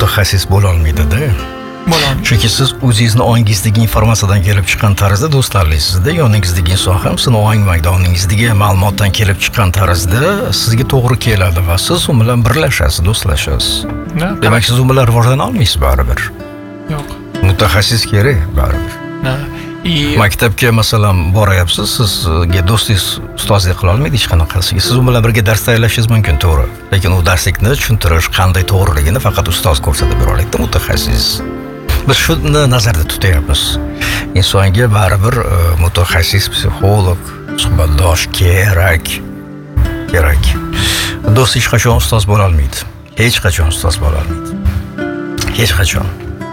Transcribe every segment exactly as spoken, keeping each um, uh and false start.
mutaxassis bo'la olmaydi-da. Bo'ladi. Chunki siz o'zingizni ongingizdagi informatsiyadan kelib chiqqan tarzda do'stlarlisizda, yoningizdagi inson ham sizni ong maydoningizdagi ma'lumotdan kelib chiqqan tarzda sizga to'g'ri keladi va siz u bilan birlashasiz, do'stlashasiz. Demak, siz u bilan rivojlana olmaysiz baribir. Yo'q. Mutaxassis kerak baribir. Maktabga masalan boryapsiz, sizga do'stingiz ustozlik qila olmaydi hech qanaqasiga. Siz u bilan birga dars tayyorlashingiz mumkin, to'g'ri. Lekin u darslikni tushuntirish qanday to'g'riligini faqat ustoz ko'rsatib bera oladi, mutaxassis. Biz shuni nazarda tutyapmiz. Insonga baribir mutaxassis, psixolog, suhbatdosh kerak. Kerak. Do'st hech qachon ustoz bo'la olmaydi. Hech qachon ustoz bo'la olmaydi. Hech qachon.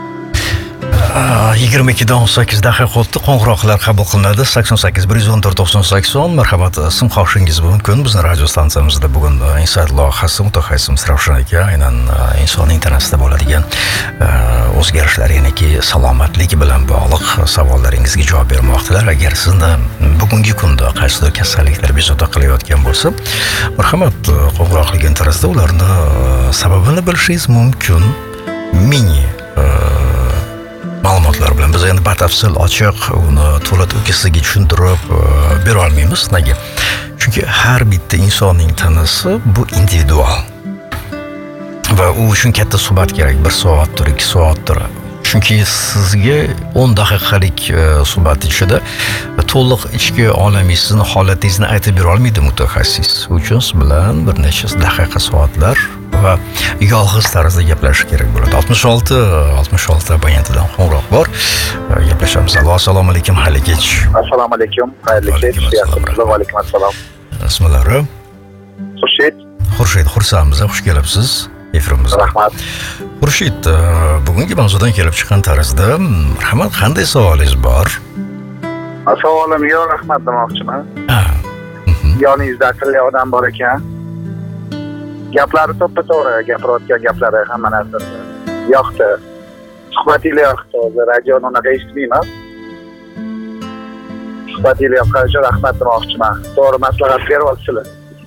yigirma ikki dan o'n sakkiz daqiqada qo'ng'iroqlar qabul qilinadi. sakson sakkiz bir yuz o'n to'rt to'qson sakson. Marhamat, sim qoshingiz mumkin. Bizning radio stansiyamizda bugun Insight loyihasi mutaxassisimiz Ravshan aka aynan insonning tanasida bo'ladigan o'zgarishlar, ya'niki salomatlik bilan bog'liq savollaringizga javob bermoqdalar. Agar sizni bugungi kunda qaysidir kasalliklar bezovta qilayotgan bo'lsa, marhamat, qo'ng'iroq qilgan tarzda ularni sababini bilishingiz mumkin. Mini ma'lumotlar bilan biz endi batafsil ochiq uni to'la to'kisiga tushuntirib bera olmaymiz. Nega? Chunki har bitta insonning tanasi bu individual. Va u uchun katta suhbat kerak. bir soatdir, ikki soatdir. Chunki sizga o'n daqiqalik suhbat ichida to'liq ichki olamingizni, holatingizni aytib bera olmaydi mutaxassis. U uchun siz bilan bir necha daqiqa, soatlar va yolg'iz tarzda gaplashish kerak bo'ladi. oltmish olti oltmish olti abonentidan qo'ng'iroq bor. Gaplashamiz. Assalomu alaykum, xayirli kech. Assalomu alaykum, xayirli kech. Va alaykum assalom. Ismlari? Xurshid. Xurshid, xursandmiz, xush kelibsiz efirimizga. Rahmat. Xurshid, bugungi mavzudan kelib chiqqan tarzda marhamat, qanday savolingiz bor? Savolim yo'q, rahmat demoqchiman. Ha. Yoningizda aqlli odam bor ekan. Gaplari to'ppa-to'g'ri, gapirayotgan gaplari hamma narsasi yoqdi. Suhbatingiz yoqdi. Hozir radioni unaqa eshitmayman. Suhbatingiz yoqqani uchun rahmat demoqchiman. To'g'ri maslahat beryapsizlar.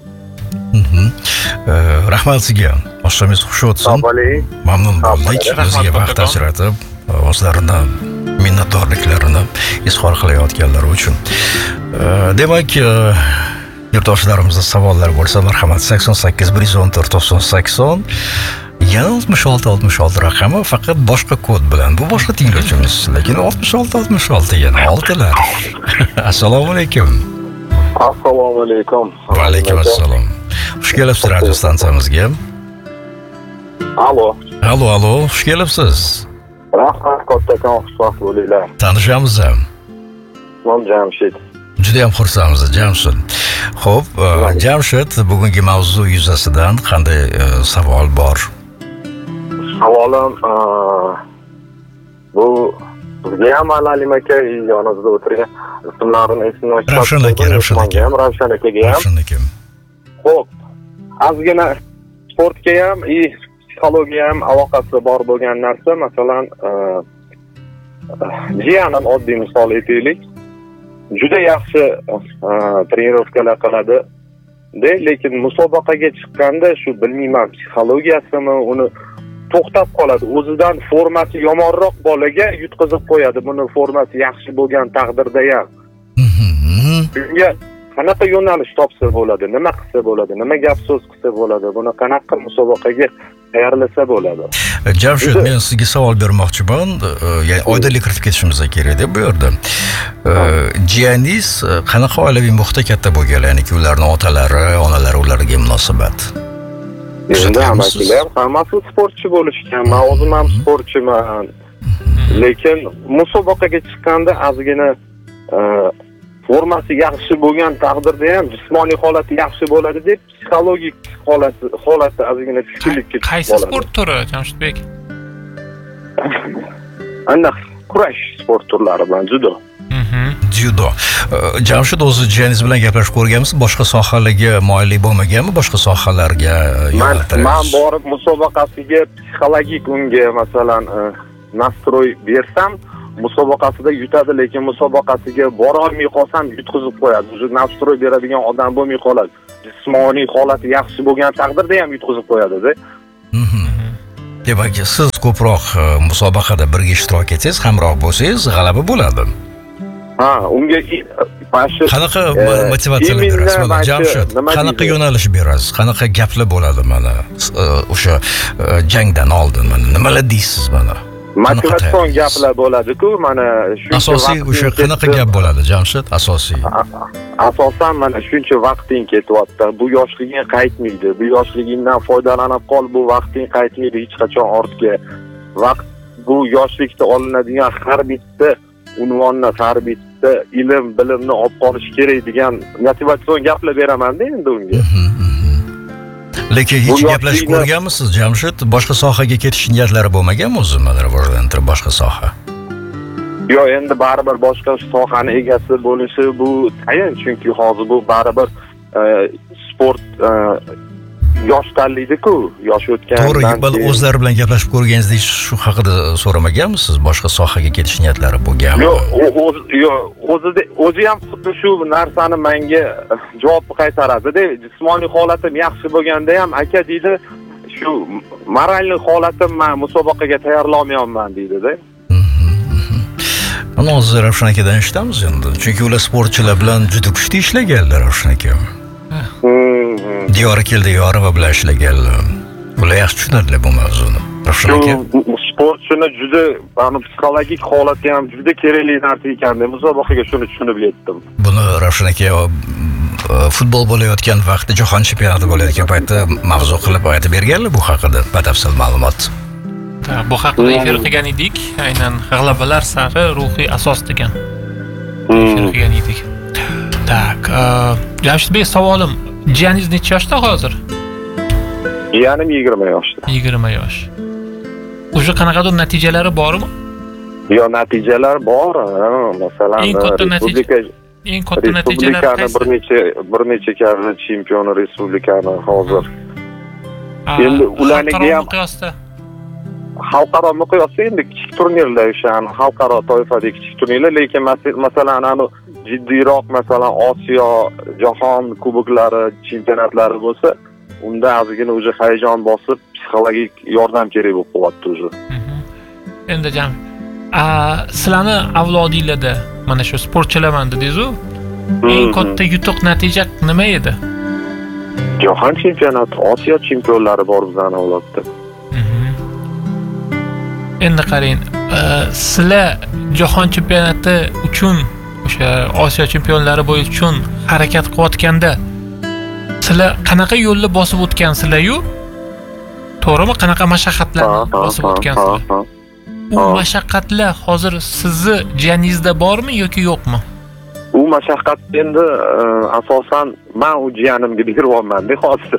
Rahmat sizga. Oshxoningiz xush o'tsin. Mamnun bo'ldik. Bizga vaqt ajratib, o'zlarini minnatdorliklarini izhor qilayotganlari uchun. Demak, yurtdoshlarimizda savollar bo'lsa, marhamat, sakson sakkiz bir yuz o'n to'rt to'qson sakson. Yana oltmish olti oltmish olti raqami faqat boshqa kod bilan. Bu boshqa tinglovchimiz, lekin oltmish olti oltmish olti yana oltilar. Assalomu alaykum. Assalomu alaykum. Va alaykum assalom. Xush kelibsiz radio stansiyamizga. Alo. Alo, alo, xush kelibsiz. Rahmat, kattakon xushvaqt bo'linglar. Tanishamiz ham. Men Jamshid. Juda ham xursandmiz, Jamshid. Xo'p, Jamshid, bugungi mavzu yuzasidan qanday savol bor? Savolim bu bizga ham Alalim aka yonimizda o'tirgan ismlarini esimdan chiqarib. Ravshan aka, Ravshan aka. Ravshan akaga ham. Ravshan aka. Xo'p, ozgina sportga ham, psixologiya ham aloqasi bor bo'lgan narsa, masalan, jiyanim oddiy misol aytaylik. Juda yaxshi trenirovkalar qiladi. De, lekin musobaqaga chiqqanda shu bilmayman psixologiyasimi uni to'xtab qoladi. O'zidan formasi yomonroq bolaga yutqizib qo'yadi. Buni formasi yaxshi bo'lgan taqdirda ham. Bunga qanaqa yo'nalish topsa bo'ladi, nima qilsa bo'ladi, nima gap so'z qilsa bo'ladi, buni qanaqa musobaqaga tayyorlasa bo'ladi. Jamshid, men sizga savol bermoqchiman, ya'ni oydinlik kiritib ketishimiz kerak deb bu yerda. Jiyaningiz qanaqa oilaviy muhitda katta bo'lgan, ya'ni ularning otalari, onalari ularga munosabat? Endi hammalar hammasi sportchi bo'lishgan. Men o'zim ham sportchiman. Lekin musobaqaga chiqqanda ozgina formasi yaxshi bo'lgan taqdirda ham jismoniy holati yaxshi bo'ladi deb psixologik holati holati ozgina tushkunlikka tushib qoladi. Qaysi sport turi, Jamshidbek? Ana kurash sport turlari bilan judo. Judo. Jamshid, o'zi jiyaningiz bilan gaplashib ko'rganmisiz? Boshqa sohalarga moyillik bo'lmaganmi? Boshqa sohalarga yo'naltirasiz? Men borib musobaqasiga psixologik unga masalan nastroy bersam, musobaqasida yutadi, lekin musobaqasiga bora olmay qolsam yutqizib qo'yadi. O'zi nastroy beradigan odam bo'lmay qoladi. Jismoniy holati yaxshi bo'lgan taqdirda ham yutqizib qo'yadi-da. Demak, siz ko'proq e, musobaqada birga ishtirok etsangiz, hamroh bo'lsangiz, g'alaba bo'ladi. Ha, unga i- mana shu Qanaqa e, motivatsiyalar imенно berasiz? Mana mana shu Jamshid, nima qanaqa deydi? yo'nalish berasiz? Qanaqa gaplar bo'ladi mana s- e, o'sha e, jangdan oldin mana nimalar deysiz mana? motivatsion gaplar bo'ladi-ku, mana shuncha Asosiy vaqting o'sha qanaqa ketdi. gap bo'ladi, Jamshid? Asosiy. Asosan mana shuncha vaqting ketyapti. Bu yoshliging qaytmaydi. Bu yoshligingdan foydalanib qol, bu vaqting qaytmaydi hech qachon ortga. Vaqt bu yoshlikda olinadigan har bitta unvonni, har bitta ilm, bilimni olib qolish kerak degan motivatsion gaplar beraman-da endi unga. Lekin Bu hech gaplashib yoshlikni- ko'rganmisiz, Jamshid? Boshqa sohaga ketish niyatlari bo'lmaganmi o'zi mana rivojlantirib boshqa soha? Yo, endi baribir boshqa sohani egasi bo'lishi bu tayin, chunki hozir bu baribir e, sport e, yosh tanlaydi-ku, yosh o'tgandan To'g'ri, bal o'zlari bilan gaplashib ko'rganingizda hech shu haqida so'ramaganmisiz? Boshqa sohaga ketish niyatlari bo'lganmi? Yo'q, o'zi yo'q, o'zida o'zi ham xuddi shu narsani menga javob qaytaradi-da. Jismoniy holatim yaxshi bo'lganda ham aka deydi, shu moralniy holatim men musobaqaga tayyorlanmayapman deydi-da. Mana hozir Ravshan akadan eshitamiz endi. Chunki ular sportchilar bilan juda kuchli ishlaganlar, Ravshan aka. Diyora keldi, yori va bilan ishlaganlar. Ular yaxshi tushunadilar bu mavzuni. Ravshan aka. Shu sportchini juda, mana psixologik holati ham juda kerakli narsa ekanda, musobaqaga shuni tushunib yetdim. Buni Ravshan aka e, futbol bo'layotgan vaqtda, jahon chempionati bo'layotgan paytda mavzu qilib aytib berganlar bu haqida batafsil ma'lumot. Ha, bu haqida efir qilgan edik. Aynan g'alabalar sari ruhiy asos degan efir qilgan edik. Tak, e, Jamshidbek, savolim, jiyaningiz necha yoshda hozir? Jiyanim yigirma yoshda. yigirma yosh. O'sha qanaqadir natijalari bormi? Yo, natijalar bor, ha, masalan, Eng katta respublika Eng katta natijalar respublikani bir qaysi? necha bir necha karra chempioni respublikani hozir. A, endi ularniga xalqaro ham- miqyosda. Xalqaro miqyosda endi kichik turnirlar o'sha xalqaro toifadagi kichik turnirlar, lekin mas- masalan anu jiddiyroq masalan Osiyo, jahon kuboklari, chempionatlari bo'lsa, unda ozgina o'zi hayajon bosib, psixologik yordam kerak bo'lib qolyapti o'zi. Mhm. Endi jam a sizlarni avlodinglarda mana shu sportchilarman dedingiz-ku. Eng katta yutuq natija nima edi? Jahon chempionati, Osiyo chempionlari bor bizning avlodda. Mhm. Endi qarang, e, sizlar jahon chempionati uchun o'sha Osiyo chempionlari bo'yicha uchun harakat qilayotganda sizlar qanaqa yo'lni bosib o'tgansizlar-yu? To'g'rimi? Qanaqa mashaqqatlarni bosib o'tgansizlar? U mashaqqatlar hozir sizni jiyaningizda bormi yoki yo'qmi? U mashaqqat endi e, asosan men u jiyanimga beryapman-da hozir.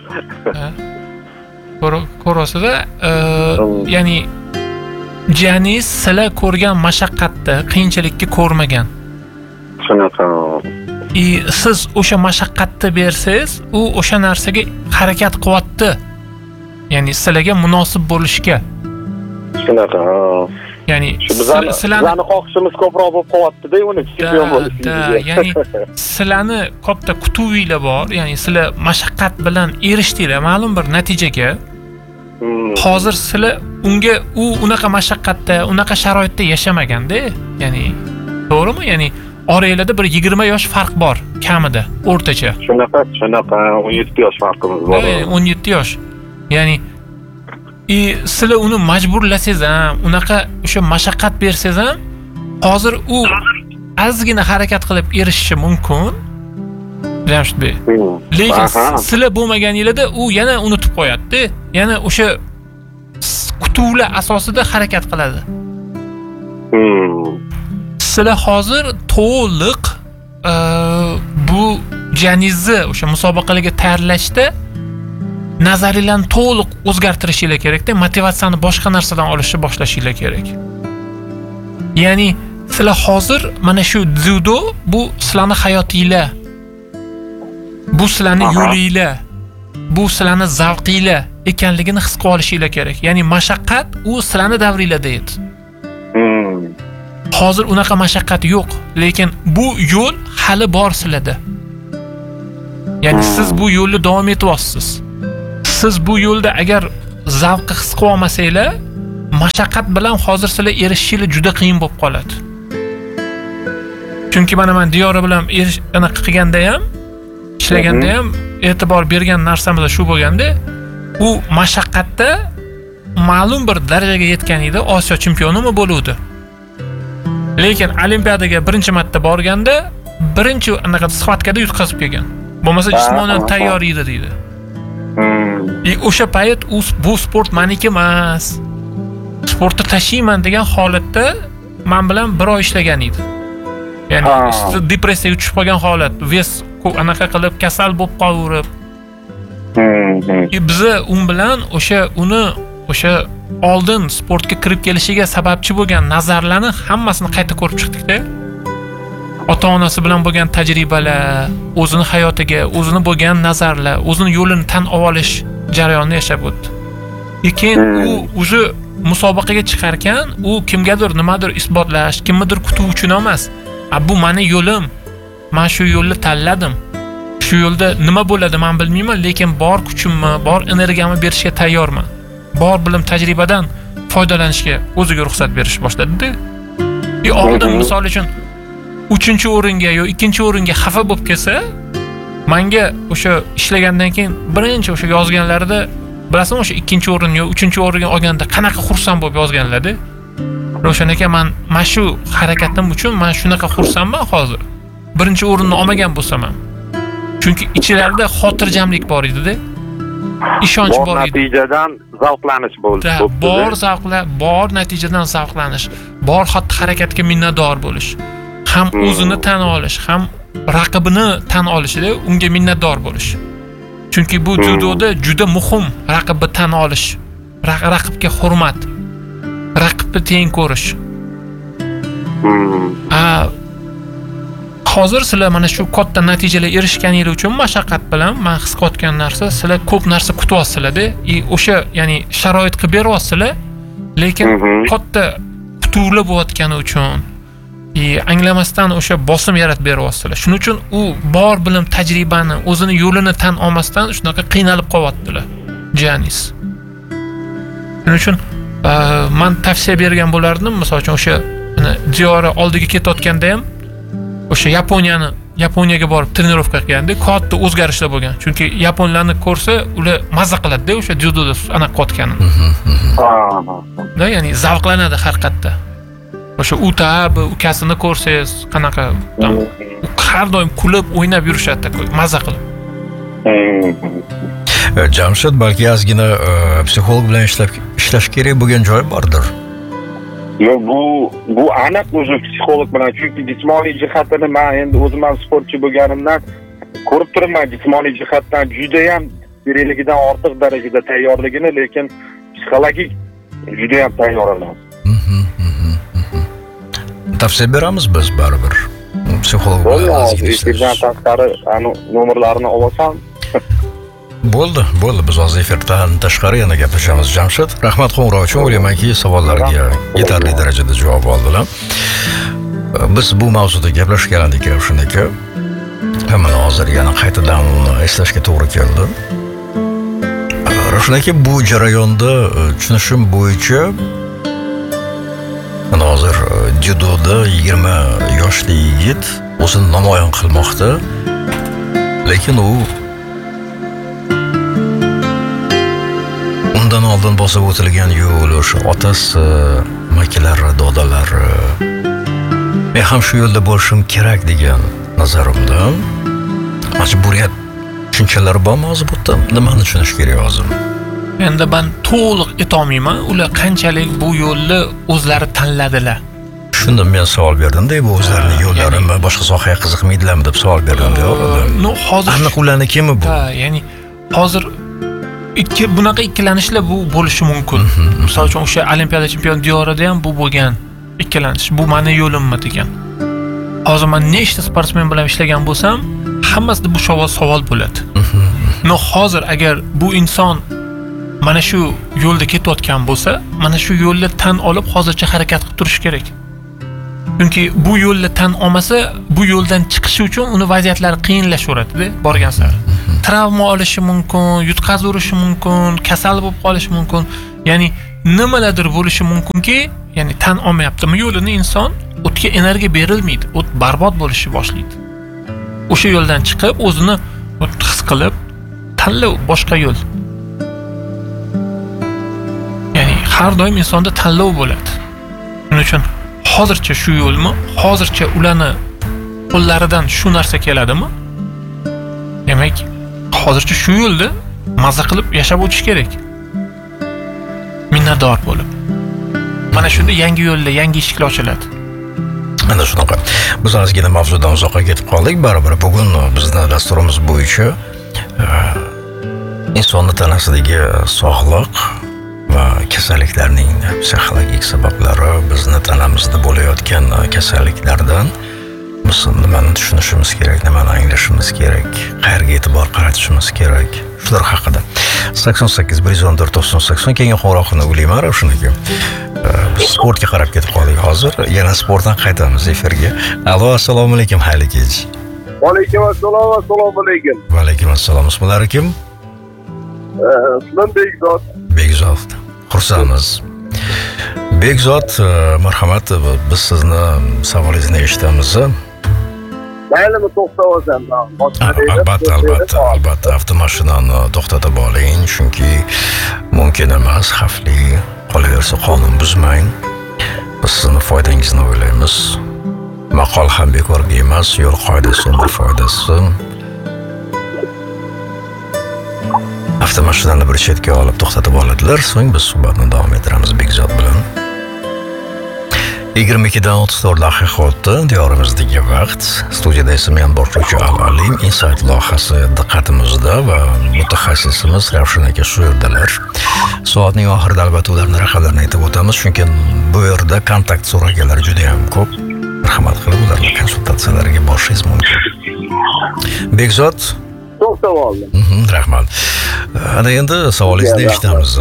Ko'rasiz-da, ya'ni jiyaningiz sizlar ko'rgan mashaqqatni, qiyinchilikni ko'rmagan. Shunaqa. I siz o'sha mashaqqatni bersangiz, u o'sha narsaga harakat qilyapti. Ya'ni sizlarga munosib bo'lishga. Shunaqa. Ya'ni Shu bizani bizani xohishimiz ko'proq bo'lib qolyapti-da, uni chempion bo'lishga. Ya'ni sizlarni katta kutuvinglar bor, ya'ni sizlar mashaqqat bilan erishdinglar ma'lum bir natijaga. Hozir sizlar unga u unaqa mashaqqatda, unaqa sharoitda yashamagan-da. Ya'ni to'g'rimi? Ya'ni oranglarda bir yigirma yosh farq bor kamida, o'rtacha. Shunaqa, shunaqa o'n yetti yosh farqimiz bor. Ya'ni o'n yetti yosh. Ya'ni i sizlar uni majburlasangiz ham, unaqa o'sha mashaqqat bersangiz ham, hozir u ozgina harakat qilib erishishi mumkin. Jamshidbek. Lekin sizlar bo'lmaganinglarda u yana unutib qo'yadi-da. Yana o'sha kutuvlar asosida harakat qiladi. Sizlar hozir to'liq bu jiyaningizni o'sha musobaqalarga tayyorlashda nazariyalarni to'liq o'zgartirishinglar kerak-da, motivatsiyani boshqa narsadan olishni boshlashinglar kerak. Ya'ni sizlar hozir mana shu dzyudo bu sizlarning hayotinglar. Bu sizlarning yo'linglar. Bu sizlarning zavqinglar ekanligini his qilib olishinglar kerak. Ya'ni mashaqqat u sizlarning davringlarda edi. Hozir unaqa mashaqqat yo'q, lekin bu yo'l hali bor sizlarda. Ya'ni siz bu yo'lni davom etyapsiz. Siz bu yo'lda agar zavqi his qilib olmasanglar, mashaqqat bilan hozir sizlar erishishinglar juda qiyin bo'lib qoladi. Chunki mana men Diyora bilan erish anaqa qilganda ham, ishlaganda ham e'tibor bergan narsamiz shu bo'lganda, u mashaqqatda ma'lum bir darajaga yetgan edi, Osiyo chempionimi bo'luvdi. Lekin olimpiadaga birinchi marta borganda, birinchi anaqa sxvatkada yutqazib kelgan. Bo'lmasa jismonan tayyor edi deydi. E o'sha payt u bu sport meniki emas. Sportni tashiyman degan holatda men bilan bir oy ishlagan edi. Ya'ni depressiyaga tushib qolgan holat, ves anaqa qilib kasal bo'lib qolaverib. E biza u bilan o'sha uni o'sha oldin sportga kirib kelishiga sababchi bo'lgan nazarlarni hammasini qayta ko'rib chiqdik-da. Ota-onasi bilan bo'lgan tajribalar, o'zini hayotiga, o'zini bo'lgan nazarlar, o'zini yo'lini tan olish jarayonini yashab o'tdi. Lekin u o'zi musobaqaga chiqarkan, u kimgadir nimadir isbotlash, kimnidir kutuv uchun emas. A bu meni yo'lim. Men shu yo'lni tanladim. Shu yo'lda nima bo'ladi men bilmayman, lekin bor kuchimni, bor energiyamni berishga tayyorman. Bor bilim tajribadan foydalanishga o'ziga ruxsat berish boshladi-da. E oldin misol uchun uchinchi o'ringa yo ikkinchi o'ringa xafa bo'lib kelsa, menga o'sha ishlagandan keyin birinchi o'sha yozganlarida, bilasizmi, o'sha ikkinchi o'rin yo uchinchi o'ringa olganda qanaqa xursand bo'lib yozganlar-da. O'shan aka, men mana shu harakatim uchun men shunaqa xursandman hozir. Birinchi o'rinni olmagan bo'lsam ham. Chunki ichlarida xotirjamlik bor edi-da. Ishonch bor edi. Natijadan zavqlanish bo'ldi. Bor zavqlar, bor natijadan zavqlanish, bor xatti-harakatga minnatdor bo'lish. Ham o'zini tan olish, ham raqibini tan olishida unga minnatdor bo'lish. Chunki bu judoda juda muhim raqibni tan olish, raqibga hurmat, raqibni teng ko'rish. A hozir sizlar mana shu katta natijalar erishganingiz uchun mashaqqat bilan men his qilayotgan narsa, sizlar ko'p narsa kutyapsizlar-da. E o'sha, ya'ni sharoit qilib beryapsizlar, lekin katta kutuvlar bo'layotgani uchun E, anglamasdan o'sha bosim yaratib beryapsizlar. Shuning uchun u bor bilim tajribani, o'zini yo'lini tan olmasdan shunaqa qiynalib qolyaptilar. Janis. Shuning uchun men tavsiya bergan bo'lardim, masalan uchun o'sha Diyora oldiga ketayotganda ham o'sha Yaponiyani, Yaponiyaga borib trenirovka qilganda katta o'zgarishlar bo'lgan. Chunki yaponlarni ko'rsa, ular mazza qiladi-da o'sha judoda anaqa qotganini. Da, ya'ni zavqlanadi har qatda. O'sha u tab, ukasini ko'rsangiz, qanaqa har doim kulib, o'ynab yurishadi, mazza qilib. Jamshid, balki ozgina psixolog bilan ishlab ishlash kerak bo'lgan joyi bordir. Yo, bu bu aniq o'zi psixolog bilan, chunki jismoniy jihatini men endi o'zim ham sportchi bo'lganimdan ko'rib turibman, jismoniy jihatdan juda ham kerakligidan ortiq darajada tayyorligini, lekin psixologik juda ham tayyor emas. Tavsiya beramiz biz baribir. Psixolog bilan ozgina ishlash. Tashqari nomerlarini olsam Bo'ldi, bo'ldi. Biz hozir efirdan tashqari yana gaplashamiz. Jamshid, rahmat qo'ng'iroq uchun. O'ylaymanki, savollarga yetarli darajada javob oldilar. Biz bu mavzuda gaplashgan edik shunday. Mana hozir yana qaytadan eslashga to'g'ri keldi. Shunday, bu jarayonda tushunishim bo'yicha mana hozir judoda yigirma yoshli yigit o'zini namoyon qilmoqda. Lekin u undan oldin bosib o'tilgan yo'l, o'sha otasi, makalari, dodalari, men ham shu yo'lda bo'lishim kerak degan nazarimda majburiyat tushunchalari bormi hozir bu yerda? Nimani tushunish kerak hozir? Endi men to'liq aytolmayman, ular qanchalik bu yo'lni o'zlari tanladilar. Shunda men savol berdim-da, bu o'zlarining yo'llarimi, boshqa sohaga qiziqmaydilarmi deb savol berdim-da. No, hozir aniq ularnikimi bu? Ha, ya'ni hozir ikki bunaqa ikkilanishlar bu bo'lishi mumkin. Misol uchun o'sha olimpiada chempioni Diyorada ham bu bo'lgan ikkilanish. Bu meni yo'limmi degan. Hozir men nechta sportsmen bilan ishlagan bo'lsam, hammasida bu savol savol bo'ladi. No, hozir agar bu inson mana shu yo'lda ketayotgan bo'lsa, mana shu yo'lni tan olib hozircha harakat qilib turish kerak. Chunki bu yo'lni tan olmasa, bu yo'ldan chiqishi uchun uni vaziyatlari qiyinlashaveradi-da, borgan sari. travma olishi mumkin, yutqazilishi mumkin, kasal bo'lib qolishi mumkin. Ya'ni nimalardir bo'lishi mumkinki, ya'ni tan olmayaptimi yo'lini inson, o'tga energiya berilmaydi, o't barbod bo'lishni boshlaydi. O'sha yo'ldan chiqib, o'zini his qilib, tanlov boshqa yo'l. Ya'ni har doim insonda tanlov bo'ladi. Shuning uchun hozircha shu yo'lmi? Hozircha ularni qo'llaridan shu narsa keladimi? Demak, hozircha shu yo'lda mazza qilib yashab o'tish kerak. Minnatdor bo'lib. Mana shunda yangi yo'lda, yangi eshiklar ochiladi. Ana shunaqa. Biz ozgina mavzudan uzoqqa ketib qoldik. Baribir bugun bizning dasturimiz bo'yicha insonning tanasidagi sog'liq va kasalliklarning psixologik sabablari, bizni tanamizda bo'layotgan kasalliklardan biz nimani tushunishimiz kerak, nimani anglashimiz kerak, qayerga e'tibor qaratishimiz kerak, shular haqida. sakson sakkiz bir yuz o'n to'rt to'qson sakson keyingi qo'ng'iroqni o'ylayman Ravshanaka. Biz sportga qarab ketib qoldik hozir. Yana sportdan qaytamiz efirga. Allo, assalomu alaykum, xayrli kech. Va alaykum assalom, assalomu alaykum. Va alaykum assalom. Ismlari kim? Ismim Bekzod. Bekzod. Xursandmiz. Bekzod, marhamat, biz sizni savolingizni eshitamiz. Maylimi to'xtab olsam, albatta, albatta, albatta avtomashinani to'xtatib oling, chunki mumkin emas, xavfli. Qolaversa qonun buzmang. Biz sizni foydangizni o'ylaymiz. Maqol ham bekorga emas, yo'l qoidasi ham foydasi. Avtomashinani bir chetga olib to'xtatib oladilar, so'ng biz suhbatni davom ettiramiz Bekzod bilan. yigirma ikkidan o'ttiz to'rt daqiqa o'tdi diyorimizdagi vaqt. Studiyada esa men boshlovchi Alim, Insight loyihasi diqqatimizda va mutaxassisimiz Ravshanaka shu yerdalar. Soatning oxirida albatta ularning raqamlarini aytib o'tamiz, chunki bu yerda kontakt so'raganlar juda ham ko'p. Marhamat qilib ularning konsultatsiyalariga borishingiz mumkin. Bekzod, to'xtab oldim. Mhm, rahmat. Ana endi savolingizni eshitamiz.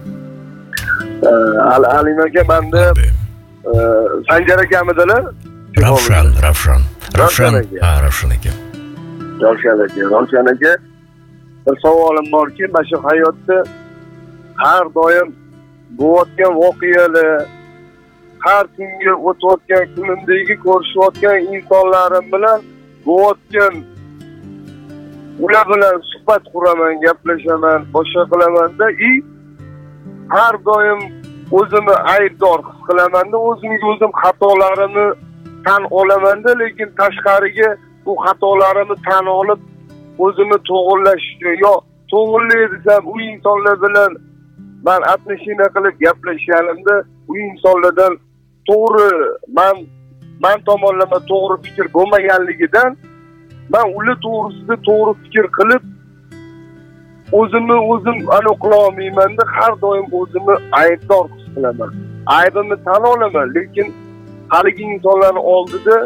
Alim aka, menda Sanjar akamidilar? Ravshan, Ravshan. Ravshan, ha, Ravshan aka. Ravshan aka, Ravshan aka. Bir savolim borki, mana shu hayotda har doim bo'layotgan voqealar, har kunga o'tayotgan kunimdagi ko'rishayotgan insonlarim bilan bo'layotgan ular bilan suhbat quraman, gaplashaman, boshqa qilaman-da, i har doim o'zimni aybdor his qilaman-da, o'zimga o'zim xatolarimni tan olaman-da, lekin tashqariga bu xatolarimni tan olib o'zimni to'g'rilash uchun yo to'g'rilay desam, u insonlar bilan men atnashina qilib gaplashganimda u insonlardan to'g'ri men men tomonlama to'g'ri fikr bo'lmaganligidan men ular to'g'risida to'g'ri fikr qilib o'zimni o'zim aniq qila olmayman-da, har doim o'zimni aybdor his qilaman. Aybimni tan olaman, lekin haligi insonlarning oldida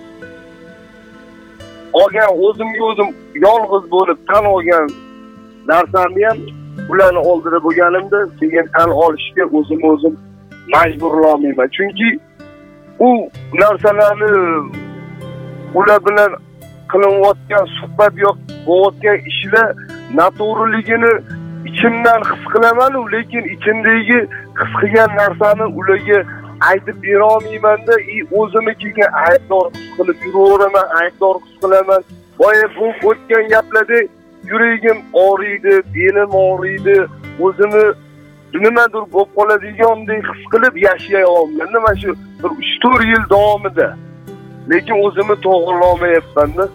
olgan o'zimga o'zim yolg'iz bo'lib tan olgan narsamni ham ularni oldida bo'lganimda keyin tan olishga o'zimni o'zim majburlamayman. Chunki u narsalarni ular bilan qilinayotgan suhbat yoki bo'layotgan ishlar noto'g'riligini ichimdan his qilaman, lekin ichimdagi his qilgan narsani ularga aytib bera olmayman-da, o'zimnikiga aybdor his qilib yuraveraman, aybdor his qilaman. Boya bu o'tgan gaplarda yuragim og'riydi, belim og'riydi, o'zimni nimadir bo'lib qoladigandek his qilib yashay olmayman. Mana shu bir uch to'rt yil davomida. Lekin o'zimni to'g'rilay olmayapman-da.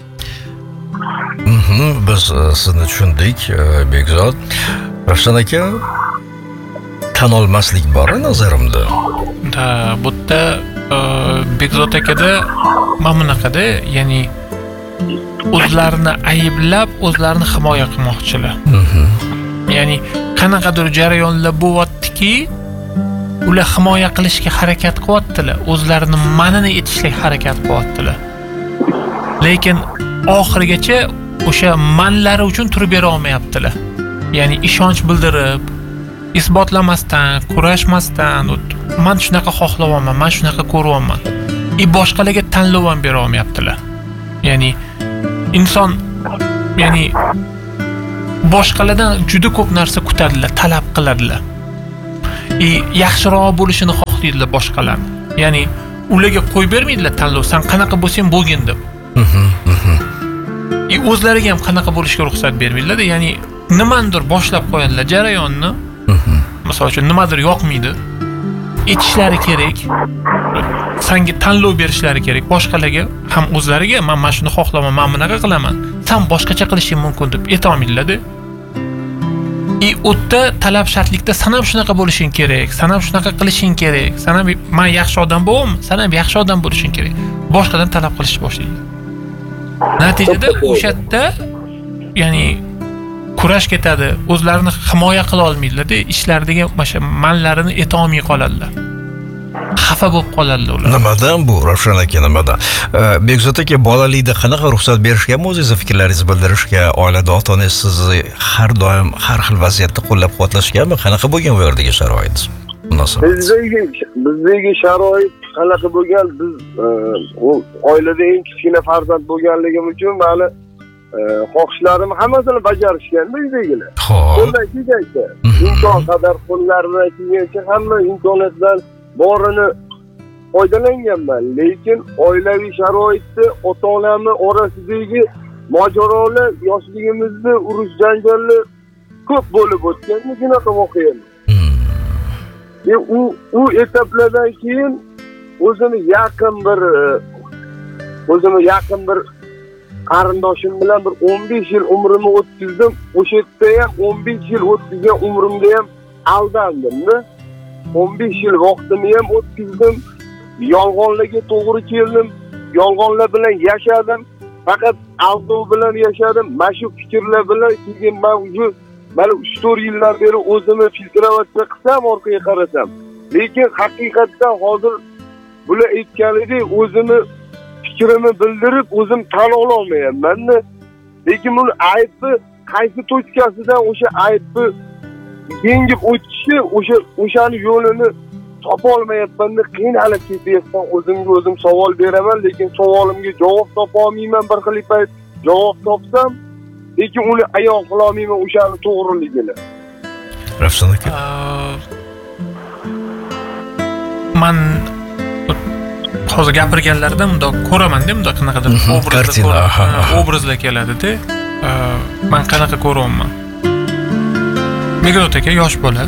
Mhm, biz sizni tushundik, Bekzod. Ravshan aka, tan olmaslik bor nazarimda. Da, bu yerda Bekzod akada mana bunaqada, ya'ni o'zlarini ayblab, o'zlarini himoya qilmoqchilar. Mhm. Ya'ni qanaqadir jarayonlar bo'lyaptiki, ular himoya qilishga harakat qilyaptilar, o'zlarini ma'nini etishga harakat qilyaptilar. Lekin oxirigacha o'sha manlari uchun turib bera olmayaptilar. Ya'ni ishonch bildirib, isbotlamasdan, kurashmasdan, men shunaqa xohlayapman, men shunaqa ko'ryapman. I boshqalarga tanlov ham bera olmayaptilar. Ya'ni inson, ya'ni boshqalardan juda ko'p narsa kutadilar, talab qiladilar. E, yaxshiroq bo'lishini xohlaydilar boshqalar. Ya'ni ularga qo'yib bermaydilar tanlov, sen qanaqa bo'lsang bo'lgin deb. E, o'zlariga ham qanaqa bo'lishga ruxsat bermaydilar. Ya'ni nimandir boshlab qo'yadilar jarayonni. Masalan uchun nimadir yoqmaydi. Etishlari kerak. Senga tanlov berishlari kerak. Boshqalarga ham o'zlariga men mana shuni xohlaman, men bunaqa qilaman. Sen boshqacha qilishing mumkin deb aytolmaydilar-da. E, o'tda talab shartlikda sen ham shunaqa bo'lishing kerak, sen ham shunaqa qilishing kerak. Sen ham men yaxshi odam bo'laman, sen ham yaxshi odam bo'lishing kerak. Boshqadan talab qilishni boshlaydi. Natijada o'sha yerda ya'ni kurash ketadi, o'zlarini himoya qila olmaydilar-da, ishlaridagi o'sha manlarini eta olmay qoladilar. Xafa bo'lib qoladilar ular. Nimadan bu, Ravshan aka, nimadan? Bekzod aka, bolalikda qanaqa ruxsat berishganmi o'zingizni fikrlaringizni bildirishga, oilada ota-onangiz sizni har doim har xil vaziyatda qo'llab-quvvatlashganmi? Qanaqa bo'lgan bu yerdagi sharoit? Munosabat. Bizdagi bizdagi sharoit qanaqa bo'lgan? Biz oilada eng kichkina farzand bo'lganligim uchun meni xohishlarim hammasini bajarishgan uydagilar. Xo'p. Qo'ldan kelgancha, imkon qadar qo'llaridan kelgancha hamma imkoniyatdan borini foydalanganman, lekin oilaviy sharoitda ota-onamni orasidagi mojarolar yoshligimizda urush janjallar ko'p bo'lib o'tgan, shunaqa voqealar. E, u u etaplardan keyin o'zini yaqin bir o'zini yaqin bir qarindoshim bilan bir o'n besh yil umrimni o'tkazdim. O'sha yerda ham o'n besh yil o'tkazgan umrimda ham aldandim-da. o'n besh yil vaqtimni ham o'tkazdim. Yolg'onlarga to'g'ri keldim. Yolg'onlar bilan yashadim. Faqat aldov bilan yashadim. Mana shu fikrlar bilan keyin men shu mana uch to'rt yildan beri o'zimni filtrovatsiya qilsam, orqaga qarasam, lekin haqiqatdan hozir bular aytganidek o'zimni fikrimni bildirib o'zim tan ola olmayapman-da. Lekin buni aybni qaysi tochkasidan o'sha aybni yengib o'tishi, o'sha o'shani yo'lini topa olmayapman-da, qiynalib ketyapman. O'zimga o'zim savol beraman, lekin savolimga javob topa olmayman. Bir xil payt javob topsam, lekin uni ayon qila olmayman o'shani to'g'riligini. Ravshan aka. Men hozir gapirganlarida bunda ko'raman-da, bunda qanaqadir obrazlar obrazlar keladi-da. Men qanaqa ko'raman? Bekzod aka yosh bola.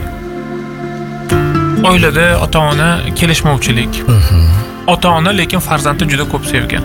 Oilada ota-ona kelishmovchilik. Ota-ona lekin farzandni juda ko'p sevgan.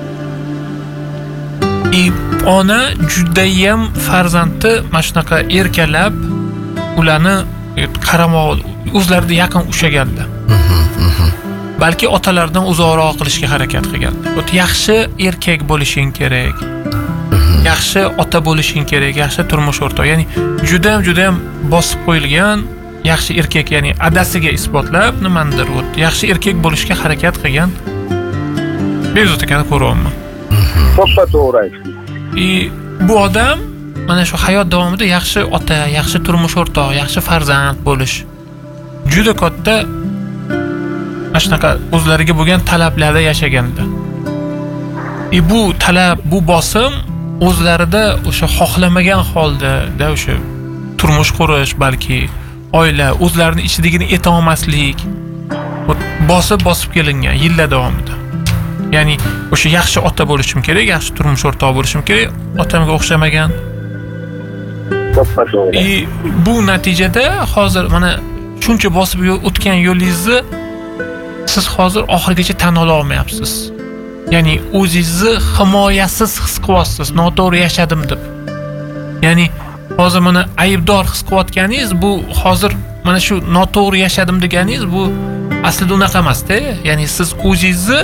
E, ona juda ham farzandni mana shunaqa erkalab, ularni qaramoq, o'zlariga yaqin ushlaganlar. Balki otalardan uzoqroq qilishga harakat qilganlar. O'ta yaxshi erkak bo'lishing kerak. Yaxshi ota bo'lishing kerak, yaxshi turmush o'rtoq. Ya'ni juda ham juda ham bosib qo'yilgan yaxshi erkak, ya'ni adasiga isbotlab nimandir o't yaxshi erkak bo'lishga harakat qilgan Bekzod akani ko'ryapman. To'ppa to'g'ri aytdingiz. E, bu odam mana shu hayot davomida yaxshi ota, yaxshi turmush o'rtoq, yaxshi farzand bo'lish juda katta mana shunaqa o'zlariga bo'lgan talablarda yashaganlar. E, bu talab, bu bosim o'zlarida o'sha xohlamagan holda da o'sha turmush qurish, balki oila, o'zlarining ichidagini eta olmaslik bosib bosib kelingan yillar davomida. Ya'ni o'sha yaxshi ota bo'lishim kerak, yaxshi turmush o'rtoq bo'lishim kerak, otamga o'xshamagan. To'ppa to'g'ri. E, bu natijada hozir mana shuncha bosib o'tgan yo'lingizni siz hozir oxirigacha tan ola olmayapsiz. Ya'ni o'zingizni himoyasiz his qilyapsiz, noto'g'ri yashadim deb. Ya'ni hozir mana aybdor his qilayotganingiz bu hozir mana shu noto'g'ri yashadim deganingiz bu aslida unaqa emas-da. Ya'ni siz o'zingizni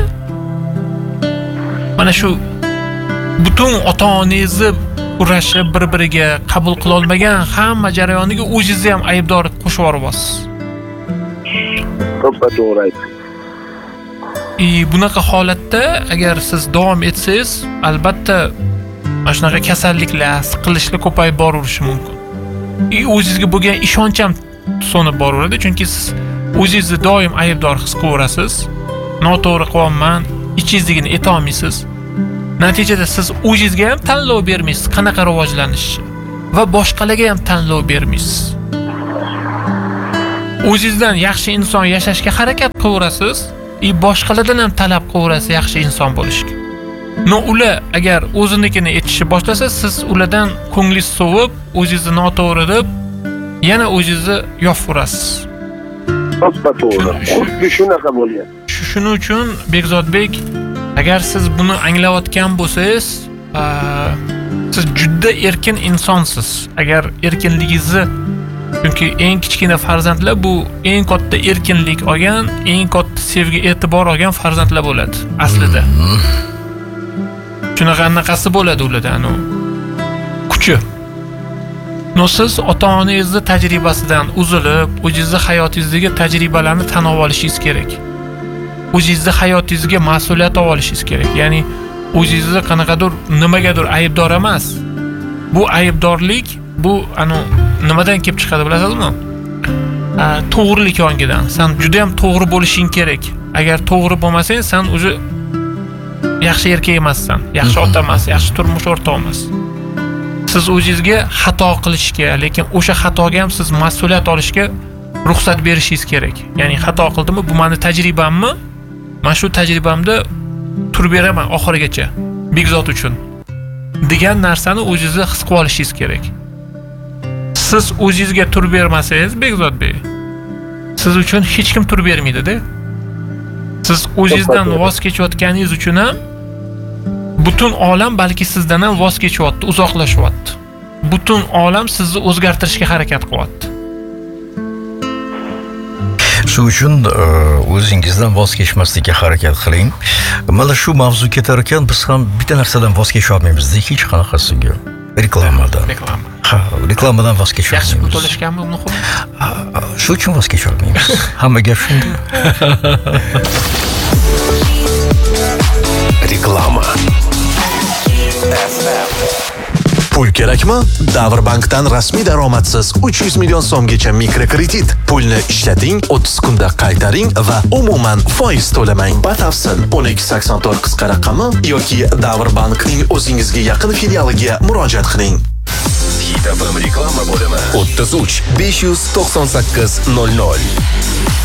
mana shu butun ota-onangizni kurashib bir-biriga qabul qila olmagan hamma jarayoniga o'zingizni ham aybdor qo'shib yuboryapsiz. To'ppa to'g'ri aytdingiz. E, bunaqa holatda agar siz davom etsangiz, albatta mana shunaqa kasalliklar, siqilishlar ko'payib boravishi mumkin. E, o'zingizga bo'lgan ishonch ham so'nib boraveradi, chunki siz o'zingizni doim aybdor his qilaverasiz. Noto'g'ri qilyapman, ichingizligini eta olmaysiz. Natijada siz o'zingizga ham tanlov bermaysiz, qanaqa rivojlanish. va boshqalarga ham tanlov bermaysiz. O'zingizdan yaxshi inson yashashga harakat qilaverasiz, и boshqalardan ham talab qilaverasiz yaxshi inson bo'lishga. No ular agar o'zinikini etishni boshlasa, siz ulardan ko'nglingiz sovib, o'zingizni noto'g'ri deb yana o'zingizni yopib To'g'ri. Xuddi shunaqa bo'lgan. Shuning uchun Bekzodbek, agar siz buni anglayotgan bo'lsangiz, siz juda erkin insonsiz. Agar erkinligingizni, chunki eng kichkina farzandlar bu eng katta erkinlik olgan, eng katta sevgi, e'tibor olgan farzandlar bo'ladi aslida. Shunaqa anaqasi bo'ladi ularda, anu kuchi. No siz ota-onangizni tajribasidan uzilib, o'zingizni hayotingizdagi tajribalarni tan olishingiz kerak. O'zingizni hayotingizga mas'uliyat olishingiz kerak. Ya'ni o'zingizni qanaqadir nimagadir aybdor emas. Bu aybdorlik bu anu nimadan kelib chiqadi bilasizmi? To'g'rilik ongidan. Sen juda ham to'g'ri bo'lishing kerak. Agar to'g'ri bo'lmasang, sen o'zi yaxshi erkak emassan, yaxshi ota emas, yaxshi turmush o'rtoq emas. Siz o'zingizga xato qilishga, lekin o'sha xatoga ham siz mas'uliyat olishga ruxsat berishingiz kerak. Ya'ni xato qildimmi, bu meni tajribammi? Men shu tajribamda turib beraman oxirigacha Bekzod uchun degan narsani o'zingizni his qilib olishingiz kerak. Siz o'zingizga turib bermasangiz, Bekzodbek, siz uchun hech kim turib bermaydi-da. Siz o'zingizdan voz kechayotganingiz uchun ham butun olam balki sizdan ham voz kechyapti, uzoqlashyapti. Butun olam sizni o'zgartirishga harakat qilyapti. Shu uchun o'zingizdan voz kechmaslikka harakat qiling. Mana shu mavzu ketar ekan, biz ham bitta narsadan voz kecha olmaymiz-da, hech qanaqasiga. Reklamadan. Reklama. Ha, reklamadan voz kecha olmaymiz. Yaxshi pul to'lashganmi muhim? Shu uchun voz kecha olmaymiz. Hamma gap shunda. Reklama. Pul kerakmi? Davrbankdan rasmiy daromadsiz uch yuz million so'mgacha mikrokredit. Pulni ishlating, o'ttiz kunda qaytaring va umuman foiz to'lamang. Batafsil o'n ikki sakson to'rt qisqa raqami yoki Davrbankning o'zingizga yaqin filialiga murojaat qiling. Hit F M reklama bo'limi o'ttiz uch besh yuz to'qson sakkiz nol nol.